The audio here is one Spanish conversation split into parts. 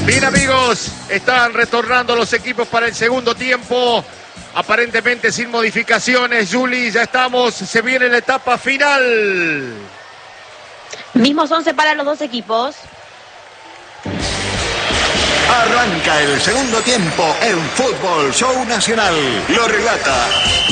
Bien, amigos, están retornando los equipos para el segundo tiempo, aparentemente sin modificaciones. Juli, ya estamos, se viene la etapa final. Mismos 11 para los dos equipos. Arranca el segundo tiempo en Fútbol Show Nacional. Lo relata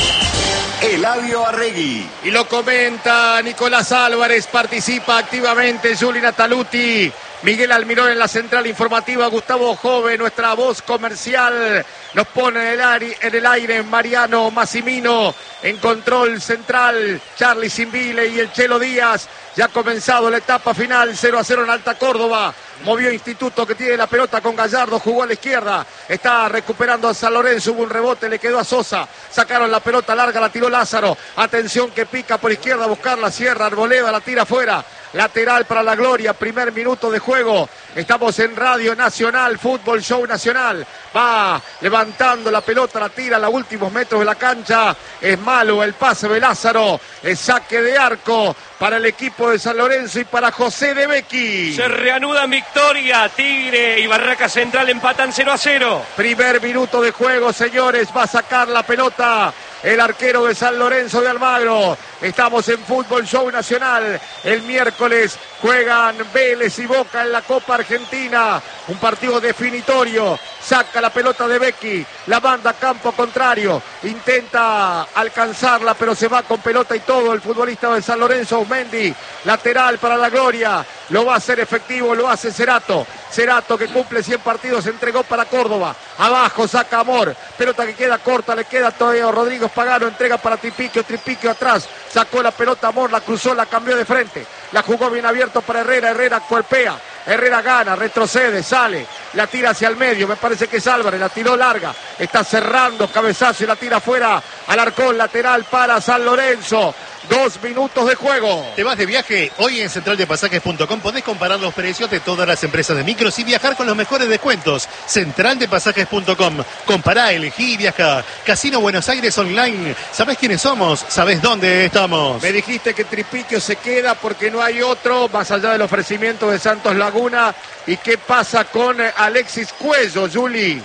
Eladio Arregui. Y lo comenta Nicolás Álvarez, participa activamente Juli Nataluti. Miguel Almirón en la central informativa, Gustavo Jove, nuestra voz comercial, nos pone en el aire Mariano Massimino, en control central, Charly Simbile y el Chelo Díaz. Ya ha comenzado la etapa final, 0-0 en Alta Córdoba. Movió Instituto, que tiene la pelota con Gallardo, jugó a la izquierda, está recuperando a San Lorenzo, hubo un rebote, le quedó a Sosa, sacaron la pelota larga, la tiró Lázaro, atención que pica por izquierda a buscar la Sierra, Arboleda la tira afuera, lateral para la Gloria, primer minuto de juego, estamos en Radio Nacional, Fútbol Show Nacional, va levantando la pelota, la tira a los últimos metros de la cancha, es malo el pase de Lázaro, el saque de arco para el equipo de San Lorenzo y para José de Becchi. Se reanuda en victoria, Tigre y Barraca Central empatan 0-0. Primer minuto de juego, señores, va a sacar la pelota el arquero de San Lorenzo de Almagro. Estamos en Fútbol Show Nacional. El miércoles juegan Vélez y Boca en la Copa Argentina. Un partido definitorio. Saca la pelota de Becchi, la manda a campo contrario. Intenta alcanzarla, pero se va con pelota y todo. El futbolista de San Lorenzo, Aumendi. Lateral para la Gloria. Lo va a hacer efectivo, lo hace Cerato. Cerato, que cumple 100 partidos, entregó para Córdoba. Abajo saca Amor. Pelota que queda corta, le queda todavía a Rodrigo Pagano. Entrega para Tripiquio, Tripiquio atrás. Sacó la pelota Amor, la cruzó, la cambió de frente. La jugó bien abierto para Herrera. Herrera cuerpea. Herrera gana, retrocede, sale. La tira hacia el medio, me parece que es Álvarez. La tiró larga. Está cerrando, cabezazo y la tira afuera. Alarcón, lateral para San Lorenzo. 2 minutos de juego. ¿Te vas de viaje? Hoy en centraldepasajes.com podés comparar los precios de todas las empresas de micros y viajar con los mejores descuentos. Centraldepasajes.com. Compará, elegí y viaja. Casino Buenos Aires Online. ¿Sabés quiénes somos? ¿Sabés dónde estamos? Me dijiste que Tripiquio se queda porque no hay otro, más allá del ofrecimiento de Santos Laguna. ¿Y qué pasa con Alexis Cuello, Juli?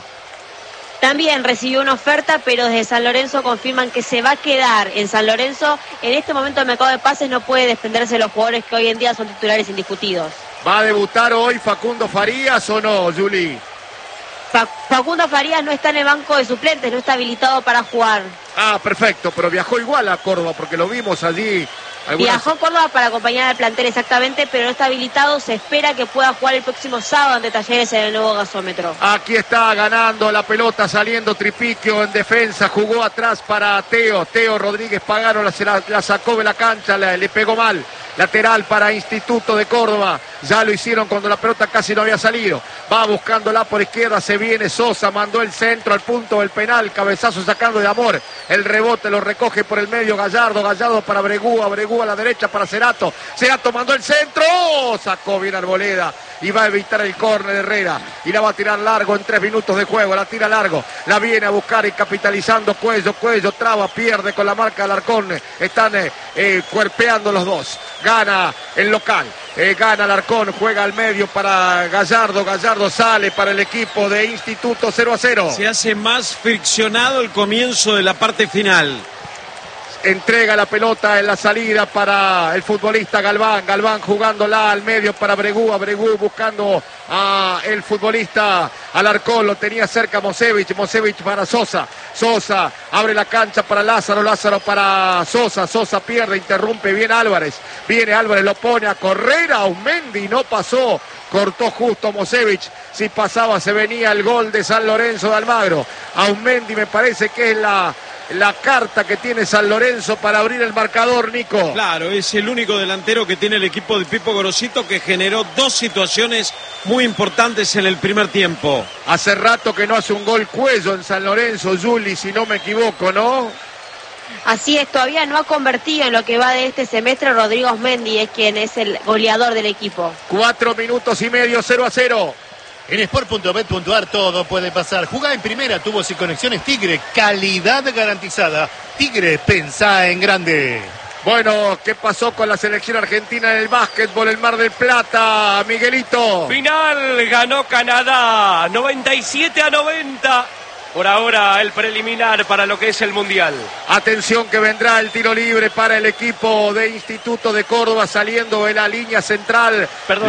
También recibió una oferta, pero desde San Lorenzo confirman que se va a quedar en San Lorenzo. En este momento el mercado de pases no puede desprenderse de los jugadores que hoy en día son titulares indiscutidos. ¿Va a debutar hoy Facundo Farías o no, Juli? Facundo Farías no está en el banco de suplentes, no está habilitado para jugar. Ah, perfecto, pero viajó igual a Córdoba porque lo vimos allí. Viajó a Córdoba para acompañar al plantel exactamente, pero no está habilitado. Se espera que pueda jugar el próximo sábado ante Talleres en el nuevo gasómetro. Aquí está ganando la pelota, saliendo Tripiquio en defensa, jugó atrás para Teo. Teo Rodríguez Pagano la sacó de la cancha, le pegó mal. Lateral para Instituto de Córdoba. Ya lo hicieron cuando la pelota casi no había salido. Va buscándola por izquierda, se viene Sosa, mandó el centro al punto del penal, cabezazo sacando de Amor. El rebote lo recoge por el medio Gallardo, Gallardo para Bregúa, Bregúa a la derecha para Cerato. Cerato mandó el centro, sacó bien Arboleda y va a evitar el córner de Herrera. Y la va a tirar largo en 3 minutos de juego, la tira largo, la viene a buscar y capitalizando Cuello traba, pierde con la marca Alarcón. Están cuerpeando los dos. Gana el local, gana Alarcón, juega al medio para Gallardo, Gallardo sale para el equipo de Instituto 0-0. Se hace más friccionado el comienzo de la parte final. Entrega la pelota en la salida para el futbolista Galván. Galván jugándola al medio para Bregú. Bregú buscando a el futbolista Alarcón. Lo tenía cerca Mosevich. Mosevich para Sosa. Sosa abre la cancha para Lázaro. Lázaro para Sosa. Sosa pierde, interrumpe bien Álvarez. Viene Álvarez, lo pone a correr. Aumendi no pasó. Cortó justo Mosevich. Si pasaba se venía el gol de San Lorenzo de Almagro. Aumendi me parece que es la carta que tiene San Lorenzo para abrir el marcador, Nico. Claro, es el único delantero que tiene el equipo de Pipo Gorosito, que generó 2 situaciones muy importantes en el primer tiempo. Hace rato que no hace un gol Cuello en San Lorenzo, Juli, si no me equivoco, ¿no? Así es, todavía no ha convertido en lo que va de este semestre. Rodrigo Osmendi es quien es el goleador del equipo. 4 minutos y medio, 0-0. En sport.bet.ar todo puede pasar. Jugá en primera, tubos y conexiones Tigre. Calidad garantizada. Tigre, pensá en grande. Bueno, ¿qué pasó con la selección argentina en el básquetbol, el Mar del Plata, Miguelito? Final, ganó Canadá, 97-90. Por ahora el preliminar para lo que es el Mundial. Atención que vendrá el tiro libre para el equipo de Instituto de Córdoba saliendo de la línea central. Perdón,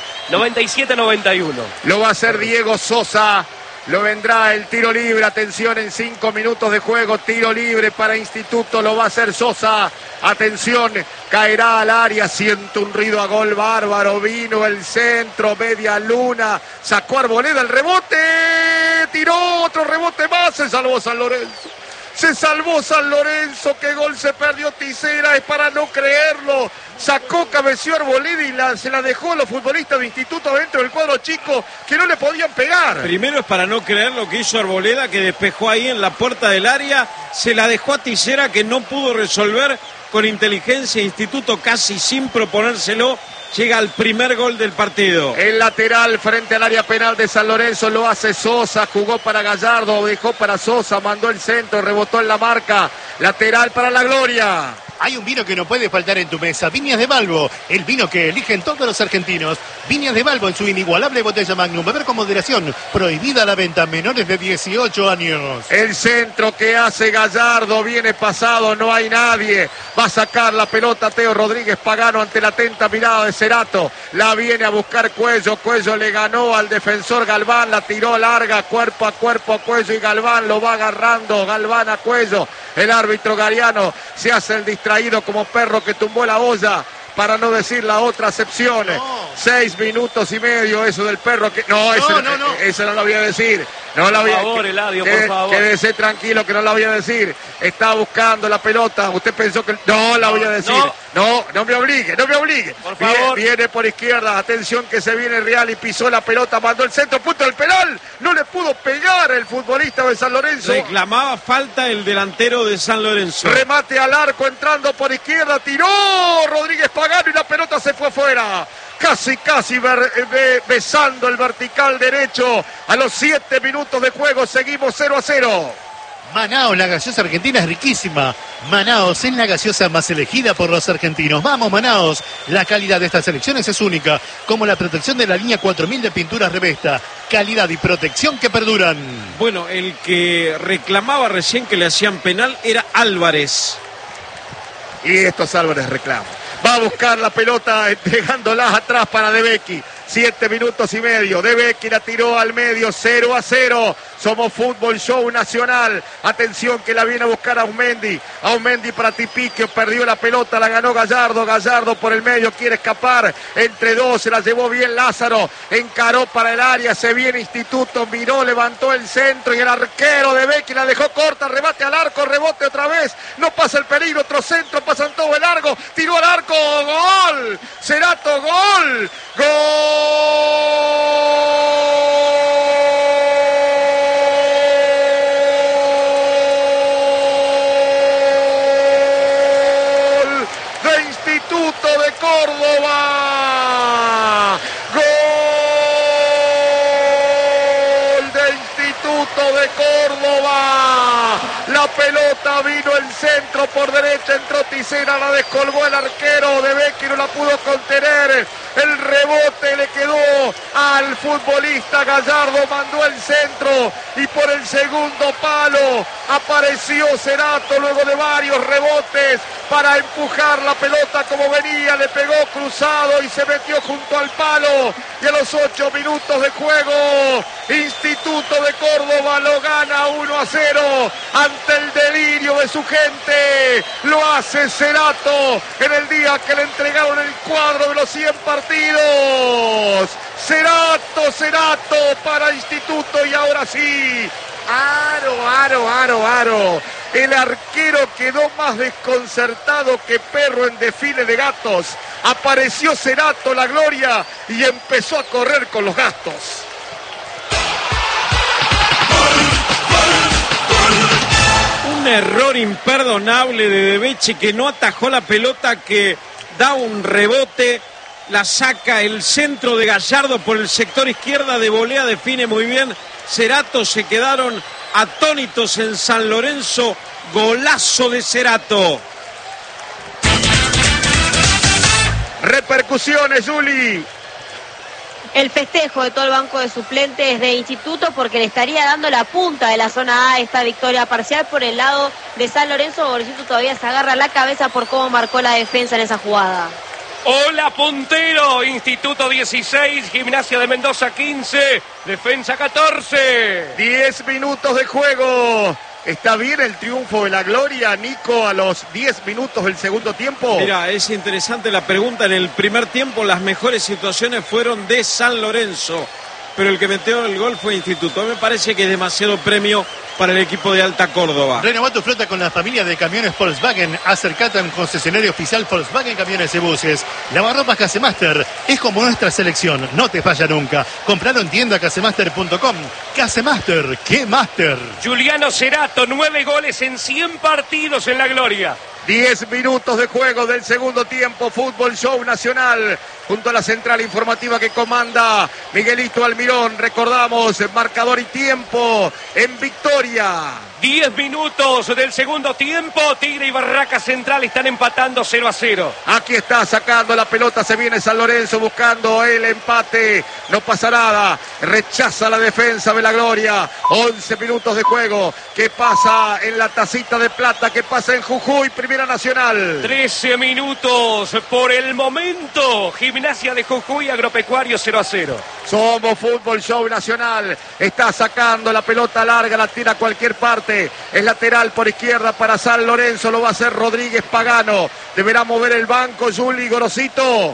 97-91. Lo va a hacer Diego Sosa. Lo vendrá el tiro libre, atención, en 5 minutos de juego, tiro libre para Instituto, lo va a hacer Sosa, atención, caerá al área, siente un ruido a gol bárbaro, vino el centro, media luna, sacó Arboleda el rebote, tiró otro rebote más, se salvó San Lorenzo. Se salvó San Lorenzo, qué gol se perdió Tisera, es para no creerlo. Sacó, cabeció Arboleda y se la dejó a los futbolistas de Instituto dentro del cuadro chico que no le podían pegar. Primero es para no creer lo que hizo Arboleda, que despejó ahí en la puerta del área, se la dejó a Tisera que no pudo resolver con inteligencia. Instituto casi sin proponérselo. Llega al primer gol del partido. El lateral frente al área penal de San Lorenzo lo hace Sosa, jugó para Gallardo, dejó para Sosa, mandó el centro, rebotó en la marca, lateral para la Gloria. Hay un vino que no puede faltar en tu mesa, Viñas de Balbo, el vino que eligen todos los argentinos. Viñas de Balbo en su inigualable botella Magnum, beber con moderación, prohibida la venta a menores de 18 años. El centro que hace Gallardo, viene pasado, no hay nadie, va a sacar la pelota Teo Rodríguez Pagano ante la atenta mirada de Cerato, la viene a buscar Cuello, Cuello le ganó al defensor Galván, la tiró larga, cuerpo a Cuello y Galván lo va agarrando, Galván a Cuello, el árbitro Gariano se hace el distraído como perro que tumbó la olla, para no decir la otra acepción. No. 6 minutos y medio eso del perro que... No, eso no lo voy a decir. No la voy a... Por favor, Eladio, por favor. Quédese tranquilo que no la voy a decir. Está buscando la pelota. Usted pensó que... No la voy a decir. No me obligue. Por favor. Viene por izquierda. Atención que se viene Real y pisó la pelota. Mandó el centro. Punto del penal. No le pudo pegar el futbolista de San Lorenzo. Reclamaba falta el delantero de San Lorenzo. Remate al arco entrando por izquierda. Tiró Rodríguez Pagano y la pelota se fue afuera. Casi besando el vertical derecho. A los 7 minutos de juego seguimos 0-0. Manaos, la gaseosa argentina es riquísima. Manaos es la gaseosa más elegida por los argentinos. Vamos, Manaos. La calidad de estas selecciones es única, como la protección de la línea 4000 de pinturas Revesta. Calidad y protección que perduran. Bueno, el que reclamaba recién que le hacían penal era Álvarez. Y estos Álvarez reclaman. Va a buscar la pelota, entregándola atrás para De Becchi. 7 minutos y medio. De Becchi la tiró al medio, 0-0. Somos Fútbol Show Nacional. Atención que la viene a buscar Aumendi. Aumendi para Tipiquio. Perdió la pelota, la ganó Gallardo. Gallardo por el medio quiere escapar. Entre dos se la llevó bien Lázaro. Encaró para el área. Se viene Instituto. Miró, levantó el centro. Y el arquero De Becchi la dejó corta. Rebate al arco. Rebote otra vez. No pasa el peligro. Otro centro. Pasan todo el largo. Tiró al arco. Gol. Cerato. Gol. Gol. De Instituto de Córdoba. Gol de Instituto de Córdoba. La pelota vino el centro por derecha, entró Tisera, la descolgó el arquero. De Becchi no la pudo contener. El rebote le quedó al futbolista Gallardo, mandó el centro y por el segundo palo apareció Cerato luego de varios rebotes para empujar la pelota como venía, le pegó cruzado y se metió junto al palo. Y a los 8 minutos de juego, Instituto de Córdoba lo gana 1-0 ante el delirio de su gente. Lo hace Cerato en el día que le entregaron el cuadro de los 100 partidos. Cerato para Instituto y ahora sí. Aro. El arquero quedó más desconcertado que perro en desfile de gatos. Apareció Cerato, la gloria, y empezó a correr con los gastos. Un error imperdonable de Becchi que no atajó la pelota, que da un rebote, la saca el centro de Gallardo por el sector izquierda, de volea define muy bien Cerato. Se quedaron atónitos en San Lorenzo. Golazo de Cerato. Repercusiones, Juli. El festejo de todo el banco de suplentes de Instituto, porque le estaría dando la punta de la zona A esta victoria parcial por el lado de San Lorenzo. Borgesito todavía se agarra la cabeza por cómo marcó la defensa en esa jugada. Hola, puntero. Instituto 16, Gimnasia de Mendoza 15, Defensa 14. 10 minutos de juego. ¿Está bien el triunfo de la Gloria, Nico, a los 10 minutos del segundo tiempo? Mira, es interesante la pregunta. En el primer tiempo las mejores situaciones fueron de San Lorenzo, pero el que metió el gol fue Instituto. Me parece que es demasiado premio para el equipo de Alta Córdoba. Renová tu flota con la familia de camiones Volkswagen. Acércate a un concesionario oficial Volkswagen Camiones y Buses. Lavarropas Casemaster es como nuestra selección, no te falla nunca. Compralo en tienda casemaster.com. Casemaster, ¡qué máster! Juliano Cerato, 9 goles en 100 partidos en la Gloria. 10 minutos de juego del segundo tiempo. Fútbol Show Nacional junto a la central informativa que comanda Miguelito Almirón. Recordamos marcador y tiempo en victoria. 10 minutos del segundo tiempo. Tigre y Barraca Central están empatando 0-0. Aquí está sacando la pelota. Se viene San Lorenzo buscando el empate. No pasa nada. Rechaza la defensa de la Gloria. 11 minutos de juego. ¿Qué pasa en la tacita de plata? ¿Qué pasa en Jujuy? Primera Nacional. 13 minutos por el momento. Gimnasia de Jujuy, Agropecuario 0-0. Somos Fútbol Show Nacional. Está sacando la pelota larga, la tira a cualquier parte. Es lateral por izquierda para San Lorenzo. Lo va a hacer Rodríguez Pagano. Deberá mover el banco Juli Gorosito.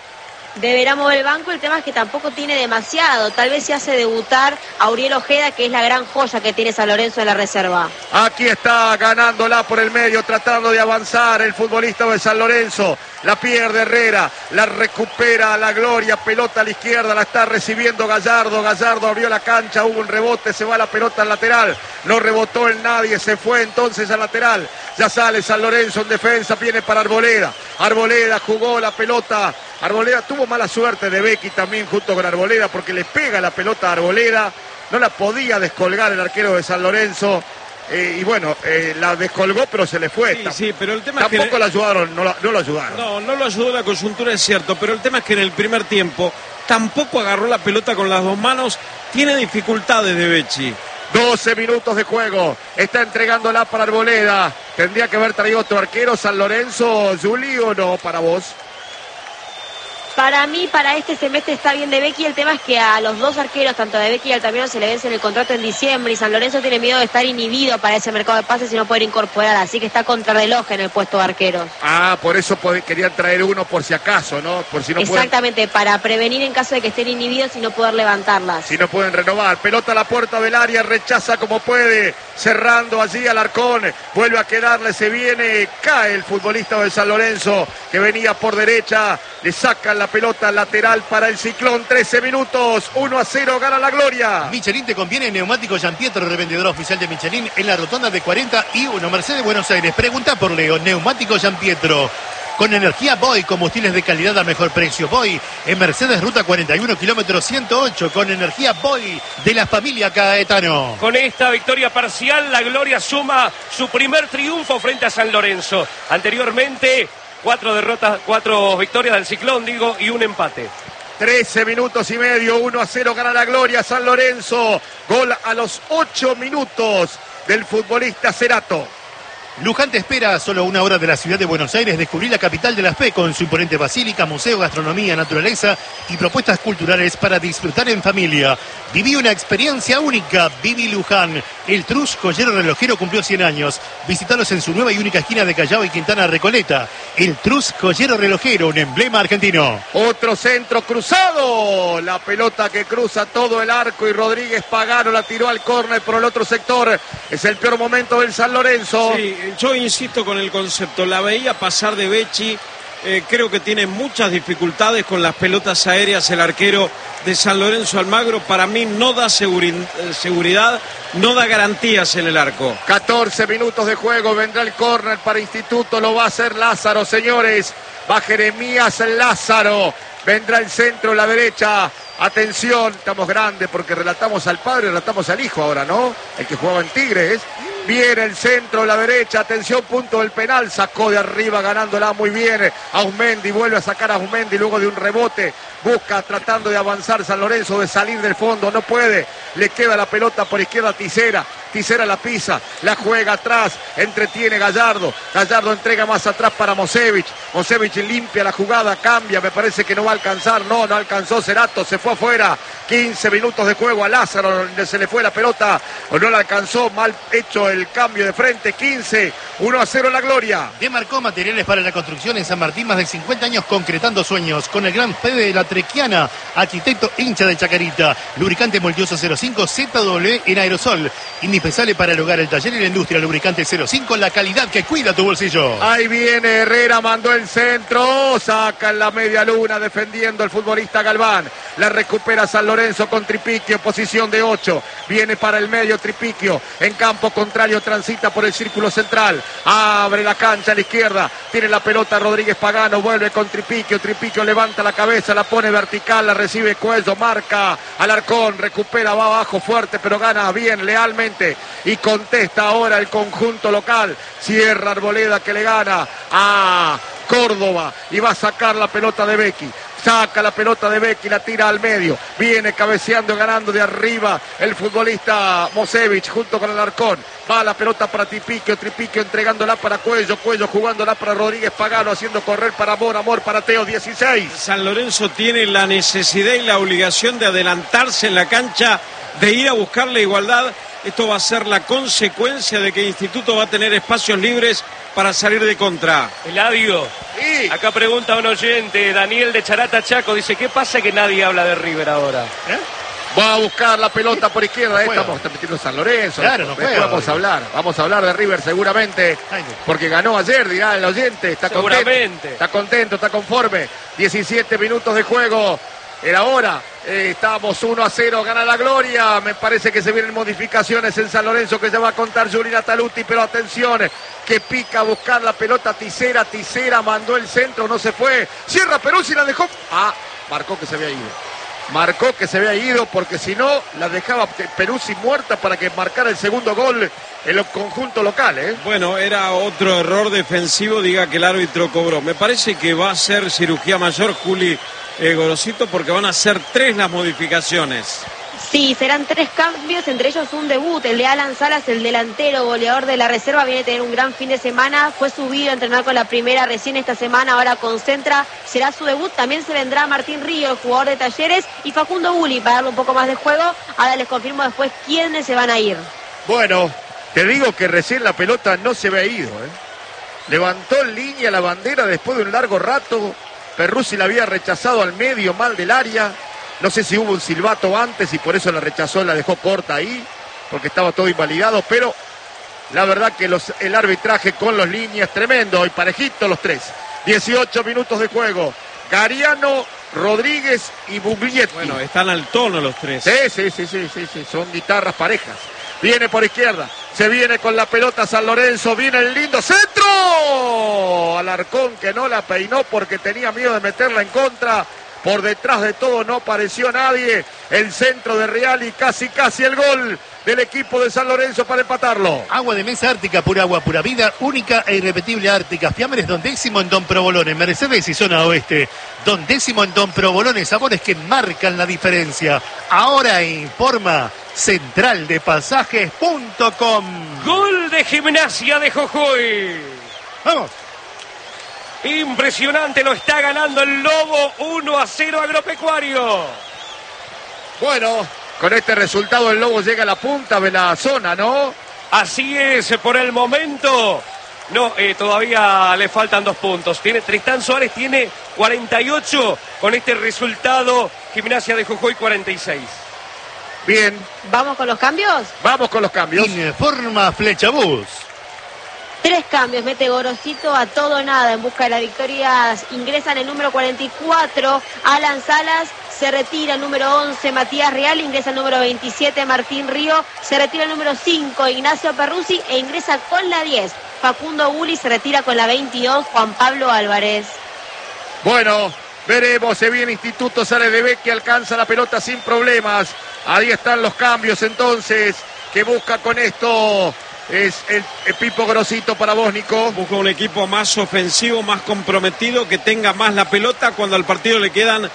Deberá mover el banco, el tema es que tampoco tiene demasiado. Tal vez se hace debutar a Uriel Ojeda, que es la gran joya que tiene San Lorenzo en la reserva. Aquí está ganándola por el medio, tratando de avanzar el futbolista de San Lorenzo. La pierde Herrera, la recupera la Gloria, pelota a la izquierda, la está recibiendo Gallardo. Gallardo abrió la cancha, hubo un rebote, se va la pelota al lateral. No rebotó en nadie, se fue entonces al lateral. Ya sale San Lorenzo en defensa, viene para Arboleda. Arboleda jugó la pelota. Arboleda tuvo mala suerte de Becky también junto con Arboleda porque le pega la pelota a Arboleda. No la podía descolgar el arquero de San Lorenzo. Y bueno, la descolgó pero se le fue. Sí, pero el tema tampoco es que... la ayudaron, no lo ayudaron. No lo ayudó la coyuntura, es cierto, pero el tema es que en el primer tiempo tampoco agarró la pelota con las dos manos. Tiene dificultades de Becchi. 12 minutos de juego. Está entregándola para Arboleda. Tendría que haber traído otro arquero San Lorenzo, Juli, ¿o no para vos? Para mí, para este semestre está bien de Becky. El tema es que a los dos arqueros, tanto de Becky y Altamirano, se le vence el contrato en diciembre y San Lorenzo tiene miedo de estar inhibido para ese mercado de pases y no poder incorporar. Así que está contrarreloj en el puesto de arqueros. Ah, por eso querían traer uno por si acaso, ¿no? Por si no exactamente, para prevenir en caso de que estén inhibidos y no poder levantarlas. Si no pueden renovar. Pelota a la puerta del área, rechaza como puede, cerrando allí Alarcón. Vuelve a quedarle, se viene, cae el futbolista de San Lorenzo que venía por derecha. Le sacan la pelota lateral para el Ciclón. 13 minutos, 1-0, gana la Gloria. Michelin te conviene neumático Giampietro, revendedor oficial de Michelin en la rotonda de 40 y 1 Mercedes Buenos Aires. Pregunta por Leo, neumático Giampietro. Con energía Boy, combustibles de calidad a mejor precio. Boy, en Mercedes Ruta 41, kilómetro 108, con energía Boy de la familia Caetano. Con esta victoria parcial, la Gloria suma su primer triunfo frente a San Lorenzo. Anteriormente, 4 victorias del Ciclón, y un empate. 13 minutos y medio, 1-0, gana la Gloria San Lorenzo. Gol a los 8 minutos del futbolista Cerato. Luján te espera a solo 1 hora de la ciudad de Buenos Aires. Descubrí la capital de la fe con su imponente basílica, museo, gastronomía, naturaleza y propuestas culturales para disfrutar en familia. Viví una experiencia única. Viví Luján. El Trus Joyero Relojero cumplió 100 años. Visítalos en su nueva y única esquina de Callao y Quintana Recoleta. El Trus Joyero Relojero, un emblema argentino. Otro centro cruzado. La pelota que cruza todo el arco y Rodríguez Pagano la tiró al córner por el otro sector. Es el peor momento del San Lorenzo. Sí, yo insisto con el concepto. La veía pasar de Becchi. Creo que tiene muchas dificultades con las pelotas aéreas el arquero de San Lorenzo Almagro. Para mí no da seguridad, no da garantías en el arco. 14 minutos de juego, vendrá el córner para Instituto, lo va a hacer Lázaro, señores. Va Jeremías Lázaro, vendrá el centro, la derecha. Atención, estamos grandes porque relatamos al padre y relatamos al hijo ahora, ¿no? El que jugaba en Tigres. Viene el centro, la derecha, atención, punto del penal, sacó de arriba ganándola muy bien Auzmendi, vuelve a sacar a Auzmendi luego de un rebote, busca tratando de avanzar San Lorenzo, de salir del fondo, no puede, le queda la pelota por izquierda a Tisera, Tisera la pisa, la juega atrás, entretiene Gallardo, Gallardo entrega más atrás para Mosevich, Mosevich limpia la jugada, cambia, me parece que no va a alcanzar, no alcanzó Cerato, se fue afuera, 15 minutos de juego a Lázaro, donde se le fue la pelota, o no la alcanzó, mal hecho el cambio de frente, 15, 1-0 La Gloria. Demarcó materiales para la construcción en San Martín, más de 50 años concretando sueños, con el gran Fede de la Trequiana, arquitecto hincha de Chacarita, lubricante Multioso 05 ZW en aerosol, indispensable para el hogar, el taller y la industria, lubricante 05, la calidad que cuida tu bolsillo. Ahí viene Herrera, mandó el centro, saca en la media luna defendiendo el futbolista Galván, la recupera San Lorenzo con Tripiquio, posición de 8, viene para el medio Tripiquio, en campo contrario transita por el círculo central, abre la cancha a la izquierda, tiene la pelota Rodríguez Pagano, vuelve con Tripiquio, Tripiquio levanta la cabeza, la pone vertical, la recibe Cuello, marca Alarcón, recupera, va abajo fuerte, pero gana bien, lealmente, y contesta ahora el conjunto local, cierra Arboleda que le gana a Córdoba, y va a sacar la pelota de Becchi. Saca la pelota de Becchi, la tira al medio. Viene cabeceando, ganando de arriba el futbolista Mosevich junto con Alarcón. Va la pelota para Tripiquio, Tripiquio entregándola para Cuello, Cuello jugándola para Rodríguez Pagano, haciendo correr para Amor para Teo, 16. San Lorenzo tiene la necesidad y la obligación de adelantarse en la cancha, de ir a buscar la igualdad. Esto va a ser la consecuencia de que el Instituto va a tener espacios libres para salir de contra. Eladio, Sí. acá pregunta un oyente, Daniel de Charata Chaco, dice, ¿qué pasa que nadie habla de River ahora? Va a buscar la pelota por izquierda. No Estamos transmitiendo San Lorenzo. Claro, no Después juega, vamos a hablar de River seguramente, Ay, no. porque ganó ayer, dirá el oyente. Está Seguramente. contento, está conforme. 17 minutos de juego. Era hora. Estamos 1-0, gana La Gloria. Me parece que se vienen modificaciones en San Lorenzo, que ya va a contar Giulina Taluti, pero atención, que pica a buscar la pelota Tisera, mandó el centro, no se fue. Cierra Peruzzi, la dejó. Marcó que se había ido. Porque si no, la dejaba Peruzzi muerta para que marcara el segundo gol en el conjunto local, ¿eh? Bueno, era otro error defensivo, diga que el árbitro cobró. Me parece que va a ser cirugía mayor, Juli Gorosito, porque van a ser 3 las modificaciones. Sí, serán 3 cambios, entre ellos un debut, el de Alan Salas, el delantero goleador de la reserva, viene a tener un gran fin de semana, fue subido a entrenar con la primera recién esta semana, ahora concentra, será su debut, también se vendrá Martín Río, el jugador de Talleres, y Facundo Bulli para darle un poco más de juego, ahora les confirmo después quiénes se van a ir. Bueno, te digo que recién la pelota no se había ido, ¿eh? Levantó en línea la bandera después de un largo rato, Peruzzi la había rechazado al medio mal del área. No sé si hubo un silbato antes y por eso la rechazó, la dejó corta ahí, porque estaba todo invalidado, pero la verdad que el arbitraje con los líneas, tremendo y parejito los 3. 18 minutos de juego. Gariano, Rodríguez y Buglietti. Bueno, están al tono los 3. Sí, son guitarras parejas. Viene por izquierda, se viene con la pelota San Lorenzo, viene el lindo centro. Alarcón que no la peinó porque tenía miedo de meterla en contra. Por detrás de todo no apareció nadie. El centro de Real y casi el gol del equipo de San Lorenzo para empatarlo. Agua de mesa Ártica, pura agua, pura vida, única e irrepetible Ártica. Fiambres Don Décimo en Don Provolone, Mercedes y zona oeste. Don Décimo en Don Provolone, sabores que marcan la diferencia. Ahora informa centraldepasajes.com. Gol de Gimnasia de Jujuy. Vamos. Impresionante, lo está ganando el Lobo, 1-0 Agropecuario. Bueno, con este resultado el Lobo llega a la punta de la zona, ¿no? Así es, por el momento. No, todavía le faltan 2 puntos. Tristán Suárez tiene 48. Con este resultado, Gimnasia de Jujuy 46. Bien, ¿Vamos con los cambios? vamos con los cambios. Informa Flechabús. 3 cambios, mete Gorosito a todo o nada en busca de la victoria. Ingresan el número 44, Alan Salas, se retira el número 11, Matías Real, ingresa el número 27, Martín Río, se retira el número 5, Ignacio Peruzzi, e ingresa con la 10, Facundo Bulli, se retira con la 22, Juan Pablo Álvarez. Bueno, veremos, se viene Instituto, sale de Becchi, alcanza la pelota sin problemas. Ahí están los cambios entonces, que busca con esto Es el Pipo Grosito para vos, Nico. Busca un equipo más ofensivo, más comprometido, que tenga más la pelota cuando al partido le quedan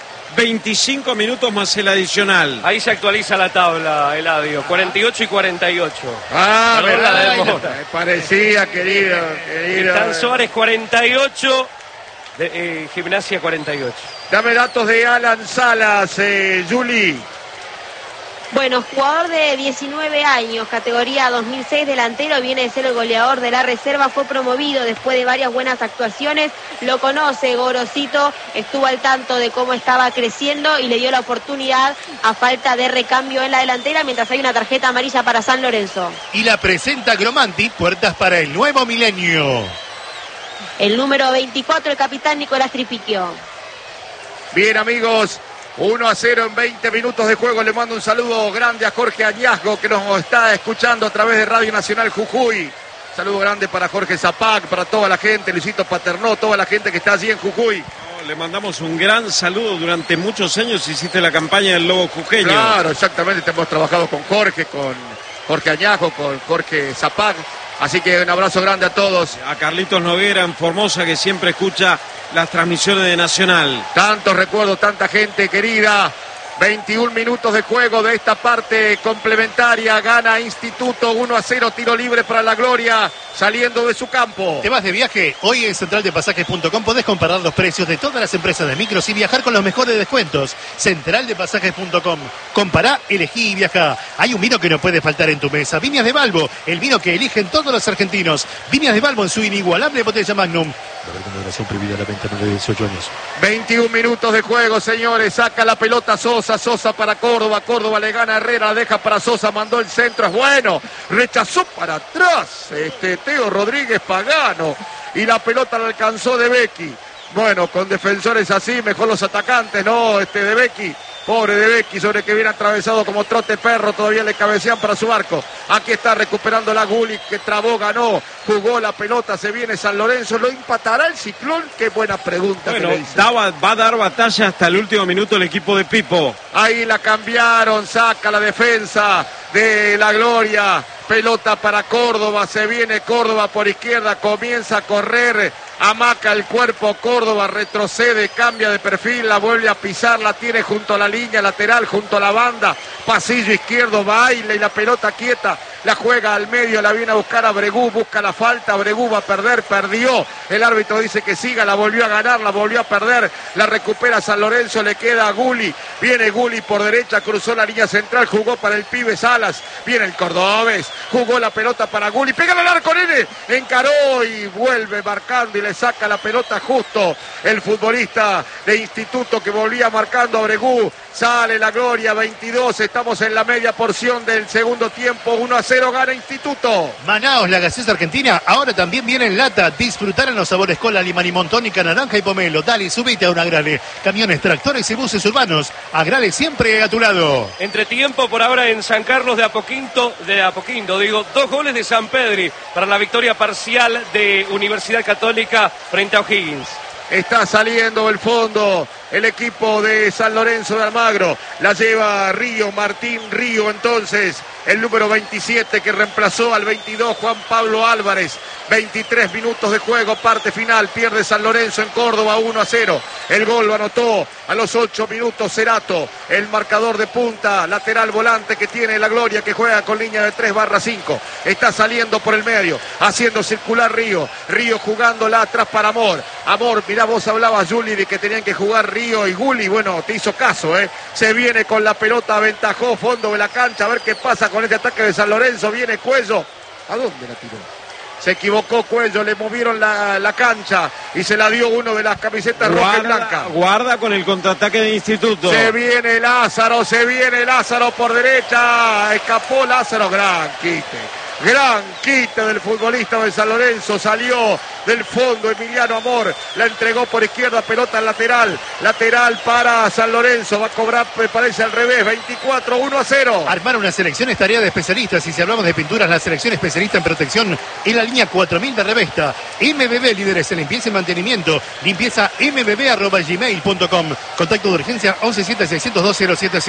25 minutos más el adicional. Ahí se actualiza la tabla, Eladio. 48 y 48. Ah, Perdón, verdad. la demora. Me parecía, querido. Están Suárez 48, Gimnasia 48. Dame datos de Alan Salas, Juli. Bueno, jugador de 19 años, categoría 2006, delantero, viene de ser el goleador de la reserva, fue promovido después de varias buenas actuaciones, lo conoce Gorosito, estuvo al tanto de cómo estaba creciendo y le dio la oportunidad a falta de recambio en la delantera, mientras hay una tarjeta amarilla para San Lorenzo. Y la presenta Gromanti, puertas para el nuevo milenio. El número 24, el capitán Nicolás Tripiquio. Bien, amigos. 1-0 en 20 minutos de juego. Le mando un saludo grande a Jorge Añasgo, que nos está escuchando a través de Radio Nacional Jujuy. Saludo grande para Jorge Zapac, para toda la gente, Luisito Paternó, toda la gente que está allí en Jujuy. Le mandamos un gran saludo. Durante muchos años hiciste la campaña del Lobo Jujeño. Claro, exactamente. Hemos trabajado con Jorge Añasgo, con Jorge Zapac. Así que un abrazo grande a todos. A Carlitos Noguera en Formosa, que siempre escucha las transmisiones de Nacional. Tantos recuerdos, tanta gente querida. 21 minutos de juego de esta parte complementaria. Gana Instituto 1-0, tiro libre para la Gloria, saliendo de su campo. ¿Te vas de viaje? Hoy en centraldepasajes.com podés comparar los precios de todas las empresas de micros y viajar con los mejores descuentos. Centraldepasajes.com. Compará, elegí y viajá. Hay un vino que no puede faltar en tu mesa. Viñas de Balbo, el vino que eligen todos los argentinos. Viñas de Balbo en su inigualable botella Magnum. La recomendación prohibida a la venta de 18 años. 21 minutos de juego, señores. Saca la pelota Sosa para Córdoba. Córdoba le gana a Herrera, la deja para Sosa, mandó el centro, es bueno. Rechazó para atrás Teo Rodríguez Pagano. Y la pelota la alcanzó De Becchi. Bueno, con defensores así, mejor los atacantes, ¿no? De Becchi. Pobre De Becchi, sobre que viene atravesado como trote perro, todavía le cabecean para su arco. Aquí está recuperando la Gulli, que trabó, ganó, jugó la pelota, se viene San Lorenzo, ¿lo empatará el Ciclón? Qué buena pregunta. Bueno, que le hice. va a dar batalla hasta el último minuto el equipo de Pipo. Ahí la cambiaron, saca la defensa de la Gloria, pelota para Córdoba, se viene Córdoba por izquierda, comienza a correr, amaca el cuerpo Córdoba, retrocede, cambia de perfil, la vuelve a pisar, la tiene junto a la línea lateral, junto a la banda, pasillo izquierdo, baila y la pelota quieta, la juega al medio, la viene a buscar a Bregú, busca la falta, Bregú va a perder, perdió, el árbitro dice que siga, la volvió a ganar, la volvió a perder, la recupera San Lorenzo, le queda a Gulli, viene Gulli por derecha, cruzó la línea central, jugó para el pibe Salas, viene el cordobés, jugó la pelota para Gulli, pega al arco, nene, encaró y vuelve marcando y le saca la pelota justo el futbolista de Instituto que volvía marcando a Bregú, sale la Gloria, 22, estamos en la media porción del segundo tiempo, 1-0 gana Instituto. Manaos, la gaseosa argentina, ahora también viene en lata. Disfrutar en los sabores cola, limón y montónica, naranja y pomelo. Dale, subite a un Agrale. Camiones, tractores y buses urbanos. Agrale siempre a tu lado. Entretiempo por ahora en San Carlos de Apoquindo, 2 goles de San Pedri para la victoria parcial de Universidad Católica frente a O'Higgins. Está saliendo el fondo el equipo de San Lorenzo de Almagro. La lleva Río, Martín Río entonces. El número 27 que reemplazó al 22 Juan Pablo Álvarez. 23 minutos de juego, parte final. Pierde San Lorenzo en Córdoba 1-0. El gol lo anotó a los 8 minutos Cerato. El marcador de punta, lateral volante que tiene la Gloria, que juega con línea de 3/5. Está saliendo por el medio, haciendo circular Río. Río jugándola atrás para Amor. Amor, mirá, vos hablabas, Juli, de que tenían que jugar Río y Gulli. Bueno, te hizo caso, ¿eh? Se viene con la pelota, aventajó fondo de la cancha. A ver qué pasa con este ataque de San Lorenzo. Viene Cuello. ¿A dónde la tiró? Se equivocó Cuello, le movieron la cancha y se la dio uno de las camisetas roja y blanca. Guarda con el contraataque de Instituto. Se viene Lázaro por derecha. Escapó Lázaro, gran quite del futbolista de San Lorenzo, salió del fondo Emiliano Amor, la entregó por izquierda, pelota lateral para San Lorenzo, va a cobrar, me parece al revés, 24-1-0. Armar una selección es tarea de especialistas, y si hablamos de pinturas, la selección especialista en protección en la línea 4000 de Revesta. MBB, líderes en limpieza y mantenimiento, limpieza mbb@gmail.com. Contacto de urgencia 11760207.